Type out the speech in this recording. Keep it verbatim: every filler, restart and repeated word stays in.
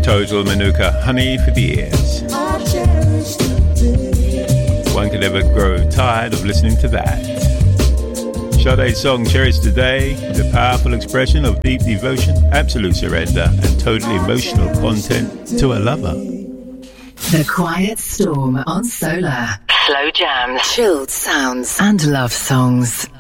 Total Manuka, Honey for the Ears. One could never grow tired of listening to that. Sade's song Cherish the Day, the powerful expression of deep devotion, absolute surrender, and total emotional content to a lover. The Quiet Storm on Solar. Slow jams, chilled sounds, and love songs.